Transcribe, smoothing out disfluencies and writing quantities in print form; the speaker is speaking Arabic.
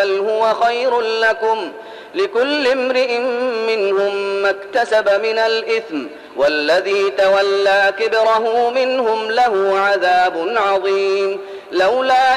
بل هو خير لكم، لكل امرئ منهم ما اكتسب من الإثم، والذي تولى كبره منهم له عذاب عظيم. لولا